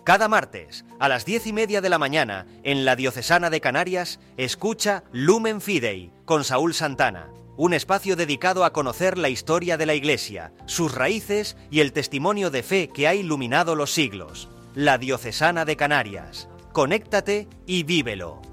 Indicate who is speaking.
Speaker 1: Cada martes, a las 10:30 de la mañana, en la Diocesana de Canarias, escucha Lumen Fidei, con Saúl Santana. Un espacio dedicado a conocer la historia de la Iglesia, sus raíces y el testimonio de fe que ha iluminado los siglos. La Diocesana de Canarias. Conéctate y vívelo.